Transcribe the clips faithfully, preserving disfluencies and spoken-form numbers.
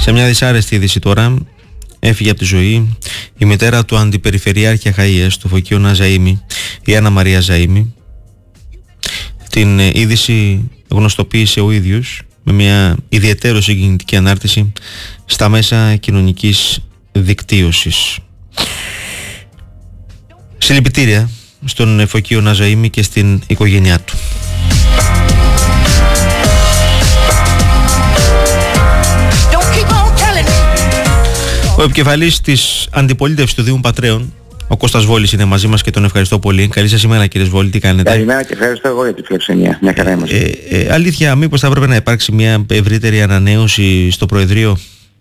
Σε μια δυσάρεστη είδηση τώρα, έφυγε από τη ζωή η μητέρα του Αντιπεριφερειάρχη Αχαΐας, του Φωκείου Ναζαΐμι, η Άννα Μαρία Ζαΐμι. Την είδηση γνωστοποίησε ο ίδιος με μια ιδιαίτερο συγκινητική ανάρτηση στα μέσα κοινωνικής δικτύωσης. Συλληπιτήρια στον Φωκείο Ναζαΐμι και στην οικογένειά του. Ο επικεφαλής της αντιπολίτευσης του Δήμου Πατρέων, ο Κώστας Βόλης, είναι μαζί μας και τον ευχαριστώ πολύ. Καλή σας ημέρα, κύριε Βόλη, τι κάνετε? Καλημέρα και ευχαριστώ εγώ για τη φιλοξενία. Μια χαρά είμαστε. Ε, ε, αλήθεια, μήπως θα έπρεπε να υπάρξει μια ευρύτερη ανανέωση στο Προεδρείο?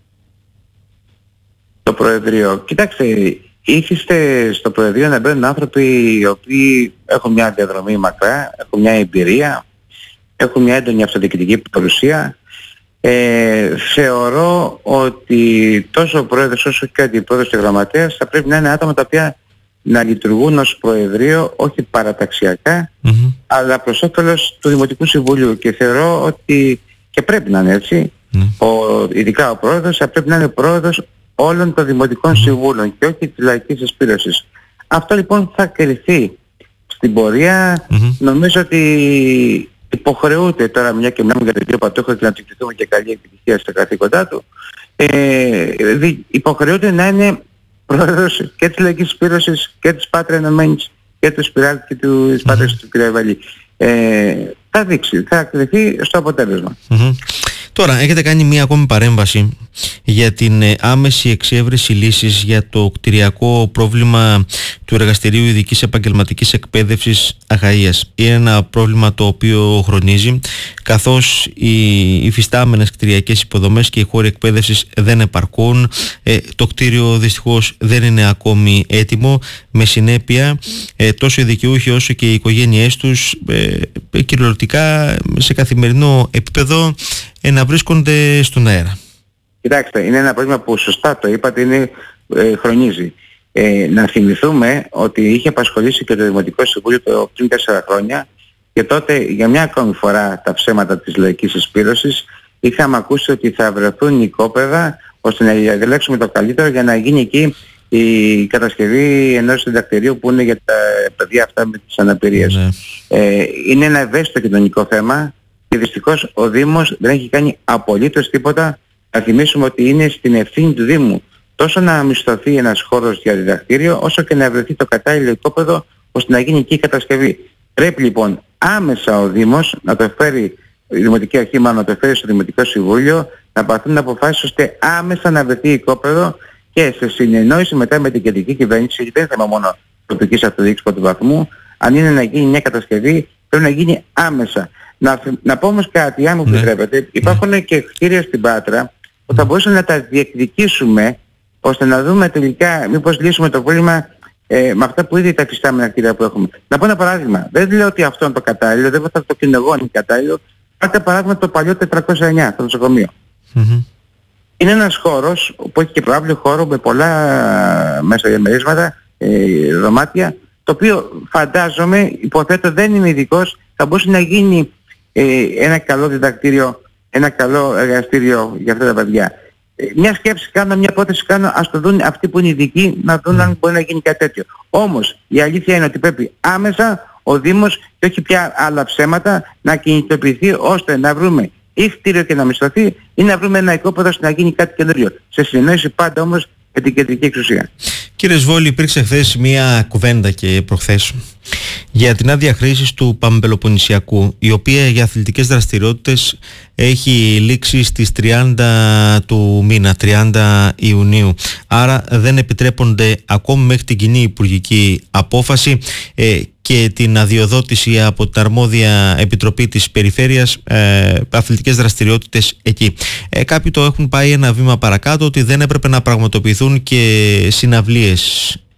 Το Προεδρείο. Κοιτάξτε, ήρθατε στο Προεδρείο να μπαίνουν άνθρωποι οι οποίοι έχουν μια διαδρομή μακρά, έχουν μια εμπειρία, έχουν μια έντονη αυτοδιοικητική παρουσία. Ε, θεωρώ ότι τόσο ο Πρόεδρος όσο και ο Αντιπρόεδρος και ο Γραμματέας θα πρέπει να είναι άτομα τα οποία να λειτουργούν ως Προεδρείο όχι παραταξιακά, mm-hmm. αλλά προς όφελος του Δημοτικού Συμβουλίου, και θεωρώ ότι και πρέπει να είναι έτσι. Mm. Ο, ειδικά ο Πρόεδρος θα πρέπει να είναι Πρόεδρος όλων των Δημοτικών mm. Συμβούλων και όχι της Λαϊκής Συσπήρωσης. Αυτό λοιπόν θα κριθεί στην πορεία. Mm-hmm. Νομίζω ότι υποχρεούται τώρα, μια και μιλάμε για τον κύριο Πατόχο, και να του ευχηθούμε και καλή επιτυχία στα καθήκοντά του, ε, δι, υποχρεούται να είναι Πρόεδρος και της Λαϊκής Συσπήρωσης και της Πάτρα Ενωμένης και του Σπιράλ και του, της Πάτρας mm-hmm. του κ. Ευαλή. Ε, θα δείξει, θα κριθεί στο αποτέλεσμα. Mm-hmm. Τώρα, έχετε κάνει μία ακόμη παρέμβαση για την άμεση εξέβρεση λύσης για το κτηριακό πρόβλημα του Εργαστηρίου Ειδικής Επαγγελματικής Εκπαίδευσης Αχαΐας. Είναι ένα πρόβλημα το οποίο χρονίζει, καθώς οι υφιστάμενες κτηριακές υποδομές και οι χώροι εκπαίδευσης δεν επαρκούν. Ε, το κτίριο δυστυχώς δεν είναι ακόμη έτοιμο, με συνέπεια ε, τόσο οι δικαιούχοι όσο και οι οικογένειές τους ε, κυριολεκτικά σε καθημερινό επίπεδο ε, να βρίσκονται στον αέρα. Κοιτάξτε, είναι ένα πρόβλημα που σωστά το είπατε, είναι, ε, χρονίζει. Ε, να θυμηθούμε ότι είχε απασχολήσει και το Δημοτικό Συμβούλιο το πριν τέσσερα χρόνια, και τότε για μια ακόμη φορά τα ψέματα της Λαϊκής Συσπήρωσης. Είχαμε ακούσει ότι θα βρεθούν οικόπεδα ώστε να διαλέξουμε το καλύτερο για να γίνει εκεί η κατασκευή ενός συντακτηρίου που είναι για τα παιδιά αυτά με τις αναπηρίες. Ναι. Ε, είναι ένα ευαίσθητο κοινωνικό θέμα και δυστυχώς ο Δήμος δεν έχει κάνει απολύτως τίποτα. Να θυμίσουμε ότι είναι στην ευθύνη του Δήμου τόσο να μισθωθεί ένας χώρος για διδακτήριο, όσο και να βρεθεί το κατάλληλο οικόπεδο ώστε να γίνει εκεί η κατασκευή. Πρέπει λοιπόν άμεσα ο Δήμος να το φέρει, η Δημοτική Αρχή μάλλον να το φέρει στο Δημοτικό Συμβούλιο, να πάρθουν αποφάσεις ώστε άμεσα να βρεθεί οικόπεδο, και σε συνεννόηση μετά με την κεντρική κυβέρνηση, γιατί δεν είναι θέμα μόνο τοπικής αυτοδιοίκησης του βαθμού, αν είναι να γίνει μια κατασκευή πρέπει να γίνει άμεσα. Να, να πω όμως κάτι, αν μου επιτρέπετε, ναι. υπάρχουν και κτίρια στην Πάτρα που θα μπορούσαμε να τα διεκδικήσουμε ώστε να δούμε τελικά μήπως λύσουμε το πρόβλημα ε, με αυτά που ήδη τα εξιστάμενα κτίρια που έχουμε. Να πω ένα παράδειγμα. Δεν λέω ότι αυτό είναι το κατάλληλο, δεν θα το κοινωνώ είναι κατάλληλο. Πάρτε παράδειγμα το παλιό τετρακόσια εννιά, το νοσοκομείο. Mm-hmm. Είναι ένας χώρος που έχει και προάβλιο χώρο με πολλά μέσα διαμερίσματα, ε, δωμάτια, το οποίο φαντάζομαι, υποθέτω δεν είμαι ειδικός, θα μπορούσε να γίνει ε, ένα καλό διδακτήριο, ένα καλό εργαστήριο για αυτά τα παιδιά. Ε, μια σκέψη κάνω, μια υπόθεση κάνω, ας το δουν αυτοί που είναι ειδικοί, να δουν αν μπορεί να γίνει κάτι τέτοιο. Όμως η αλήθεια είναι ότι πρέπει άμεσα ο Δήμος, και όχι πια άλλα ψέματα, να κινητοποιηθεί ώστε να βρούμε ή κτίριο και να μισθωθεί, ή να βρούμε ένα οικόπεδο ώστε να γίνει κάτι καινούριο. Σε συνεννόηση πάντα όμως με την κεντρική εξουσία. Κύριε Σβόλη, υπήρξε χθες μία κουβέντα και προχθές για την άδεια χρήσης του Παμπελοποννησιακού, η οποία για αθλητικές δραστηριότητες έχει λήξει στις τριάντα του μήνα, τριάντα Ιουνίου. Άρα δεν επιτρέπονται ακόμη μέχρι την κοινή υπουργική απόφαση ε, και την αδειοδότηση από την αρμόδια επιτροπή της περιφέρειας ε, αθλητικές δραστηριότητες εκεί. Ε, κάποιοι το έχουν πάει ένα βήμα παρακάτω, ότι δεν έπρεπε να πραγματοποιηθούν και συναυλίες